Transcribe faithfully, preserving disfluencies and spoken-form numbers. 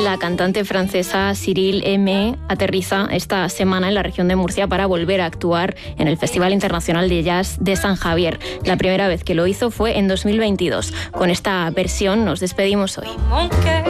La cantante francesa Cyril Aimé aterriza esta semana en la región de Murcia para volver a actuar en el Festival Internacional de Jazz de San Javier. La primera vez que lo hizo fue en dos mil veintidós. Con esta versión nos despedimos hoy.